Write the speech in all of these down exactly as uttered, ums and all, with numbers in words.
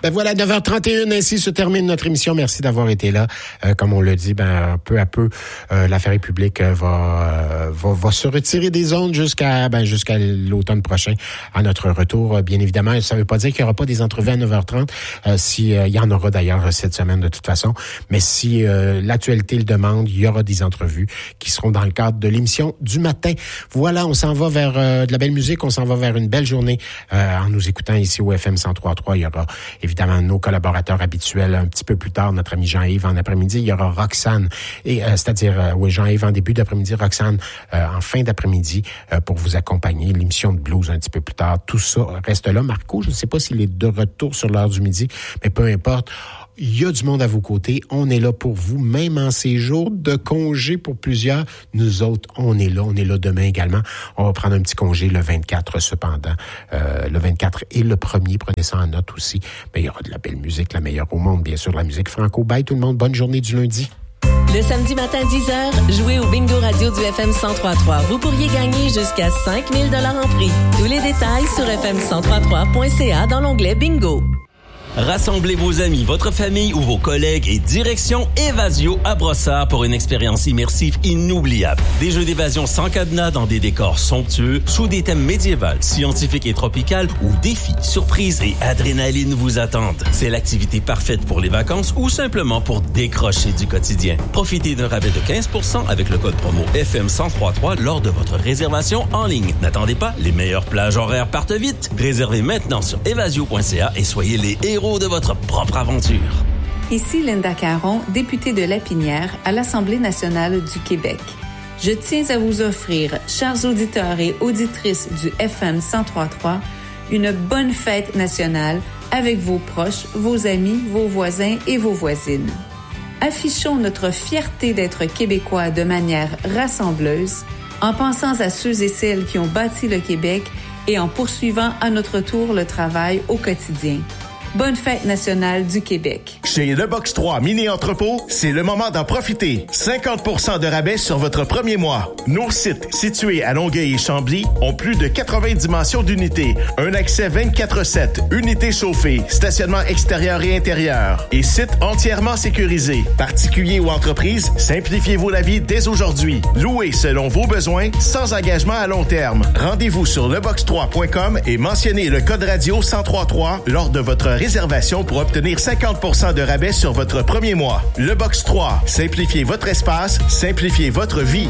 Ben voilà, neuf heures trente et une, ainsi se termine notre émission. Merci d'avoir été là. Euh, comme on le dit, ben peu à peu, euh, l'affaire publique euh, va, euh, va va se retirer des ondes jusqu'à ben jusqu'à l'automne prochain, à notre retour. Bien évidemment, ça ne veut pas dire qu'il n'y aura pas des entrevues à neuf heures trente. Euh, si euh, il y en aura d'ailleurs cette semaine de toute façon. Mais si euh, l'actualité le demande, il y aura des entrevues qui seront dans le cadre de l'émission du matin. Voilà, on s'en va vers euh, de la belle musique, on s'en va vers une belle journée euh, en nous écoutant ici au F M cent trois point trois. Il y aura évidemment nos collaborateurs habituels un petit peu plus tard, notre ami Jean-Yves en après-midi. Il y aura Roxane, et euh, c'est-à-dire euh, oui, Jean-Yves en début d'après-midi, Roxane euh, en fin d'après-midi euh, pour vous accompagner. L'émission de blues un petit peu plus tard. Tout ça reste là. Marco, je ne sais pas s'il est de retour sur l'heure du midi, mais peu importe. Il y a du monde à vos côtés. On est là pour vous, même en ces jours de congé pour plusieurs. Nous autres, on est là. On est là demain également. On va prendre un petit congé le vingt-quatre cependant. Euh, le vingt-quatre et le premier, prenez ça en note aussi. Mais il y aura de la belle musique, la meilleure au monde, bien sûr, la musique franco. Bye tout le monde, bonne journée du lundi. Le samedi matin dix heures, jouez au Bingo Radio du F M cent trois point trois. Vous pourriez gagner jusqu'à cinq mille dollars en prix. Tous les détails sur f m cent trois point trois point c a dans l'onglet Bingo. Rassemblez vos amis, votre famille ou vos collègues et direction Évasio à Brossard pour une expérience immersive inoubliable. Des jeux d'évasion sans cadenas dans des décors somptueux, sous des thèmes médiévaux, scientifiques et tropicales où défis, surprises et adrénaline vous attendent. C'est l'activité parfaite pour les vacances ou simplement pour décrocher du quotidien. Profitez d'un rabais de quinze pour cent avec le code promo F M cent trois point trois lors de votre réservation en ligne. N'attendez pas, les meilleures plages horaires partent vite. Réservez maintenant sur évasio point c a et soyez les héros de votre propre aventure. Ici Linda Caron, députée de Lapinière à l'Assemblée nationale du Québec. Je tiens à vous offrir, chers auditeurs et auditrices du F M cent trois point trois, une bonne fête nationale avec vos proches, vos amis, vos voisins et vos voisines. Affichons notre fierté d'être Québécois de manière rassembleuse, en pensant à ceux et celles qui ont bâti le Québec et en poursuivant à notre tour le travail au quotidien. Bonne fête nationale du Québec. Chez Le Box trois Mini-Entrepôt, c'est le moment d'en profiter. cinquante pour cent de rabais sur votre premier mois. Nos sites, situés à Longueuil et Chambly, ont plus de quatre-vingts dimensions d'unités. Un accès vingt-quatre sept, unités chauffées, stationnement extérieur et intérieur. Et site entièrement sécurisé. Particuliers ou entreprises, simplifiez-vous la vie dès aujourd'hui. Louez selon vos besoins, sans engagement à long terme. Rendez-vous sur le box trois point com et mentionnez le code radio cent trois point trois lors de votre réservation pour obtenir cinquante pour cent de rabais sur votre premier mois. Le Box trois. Simplifiez votre espace, simplifiez votre vie.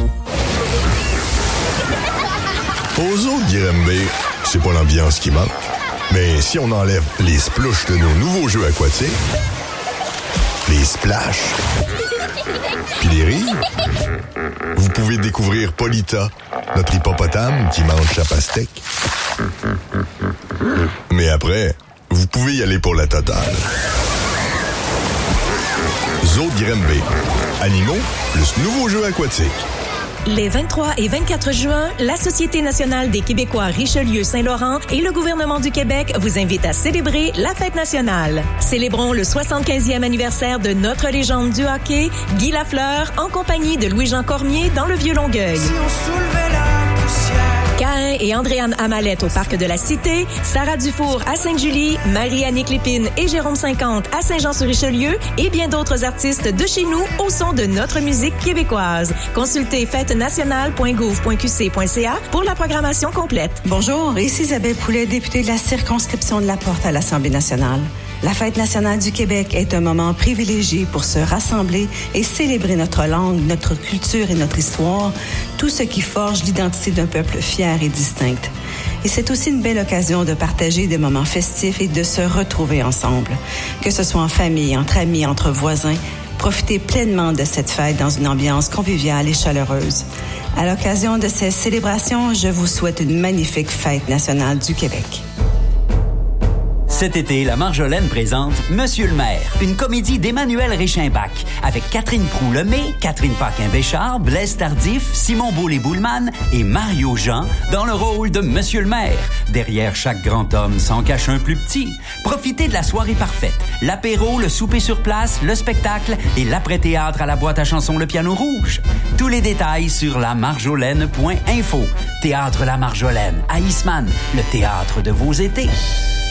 Aux eaux de Granby, c'est pas l'ambiance qui manque. Mais si on enlève les splouches de nos nouveaux jeux aquatiques, les splash, puis les rires, vous pouvez découvrir Polita, notre hippopotame qui mange sa pastèque. Mais après, vous pouvez y aller pour la totale. Zoo de Granby. Animaux plus nouveaux jeux aquatiques. Les vingt-trois et vingt-quatre juin, la Société nationale des Québécois Richelieu-Saint-Laurent et le gouvernement du Québec vous invitent à célébrer la fête nationale. Célébrons le soixante-quinzième anniversaire de notre légende du hockey, Guy Lafleur, en compagnie de Louis-Jean Cormier dans le Vieux-Longueuil. Si on soulevait la poussière. Caïn et Andréane Amalette au Parc de la Cité, Sarah Dufour à Sainte-Julie, Marie-Annick Lépine et Jérôme cinquante à Saint-Jean-sur-Richelieu et bien d'autres artistes de chez nous au son de notre musique québécoise. Consultez fête nationale point gouv point q c point c a pour la programmation complète. Bonjour, ici Isabelle Poulet, députée de la circonscription de la Porte à l'Assemblée nationale. La Fête nationale du Québec est un moment privilégié pour se rassembler et célébrer notre langue, notre culture et notre histoire, tout ce qui forge l'identité d'un peuple fier et distinct. Et c'est aussi une belle occasion de partager des moments festifs et de se retrouver ensemble. Que ce soit en famille, entre amis, entre voisins, profitez pleinement de cette fête dans une ambiance conviviale et chaleureuse. À l'occasion de ces célébrations, je vous souhaite une magnifique Fête nationale du Québec. Cet été, la Marjolaine présente Monsieur le maire, une comédie d'Emmanuel Réchimbach avec Catherine Proulx-Lemay, Catherine Paquin-Béchard, Blaise Tardif, Simon Boulay-Boulman et Mario Jean dans le rôle de Monsieur le maire. Derrière chaque grand homme s'en cache un plus petit. Profitez de la soirée parfaite. L'apéro, le souper sur place, le spectacle et l'après-théâtre à la boîte à chansons Le Piano Rouge. Tous les détails sur la marjolaine point info. Théâtre La Marjolaine, à Eastman, le théâtre de vos étés.